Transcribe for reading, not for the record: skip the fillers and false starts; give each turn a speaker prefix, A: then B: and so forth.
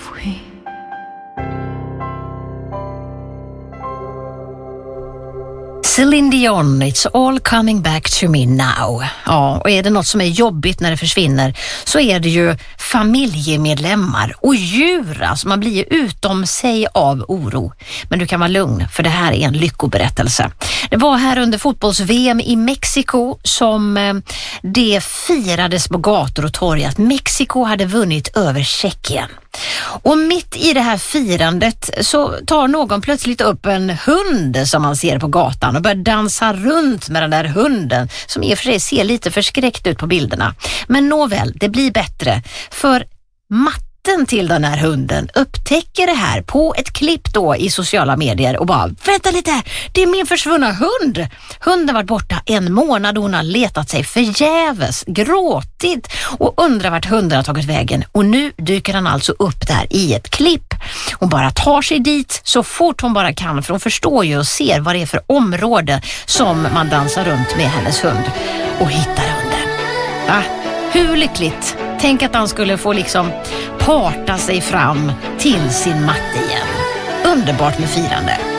A: Celine Dion, it's all coming back to me now. Ja, och är det något som är jobbigt när det försvinner så är det ju familjemedlemmar och djur. Alltså man blir ju utom sig av oro. Men du kan vara lugn, för det här är en lyckoberättelse. Det var här under fotbolls-VM i Mexiko som det firades på gator och torg att Mexiko hade vunnit över Tjeckien. Och mitt i det här firandet så tar någon plötsligt upp en hund som man ser på gatan och börjar dansa runt med den där hunden som i och för sig ser lite förskräckt ut på bilderna. Men nåväl, det blir bättre, för matten till den här hunden upptäcker det här på ett klipp då i sociala medier och bara, vänta lite, det är min försvunna hund. Hunden var borta en månad och hon har letat sig förgäves, gråtit och undrar vart hunden har tagit vägen. Och nu dyker han alltså upp där i ett klipp. Hon bara tar sig dit så fort hon bara kan, för hon förstår ju och ser vad det är för område som man dansar runt med hennes hund och hittar hunden. Va? Hur lyckligt? Tänk att han skulle få liksom parta sig fram till sin matte igen. Underbart med firande.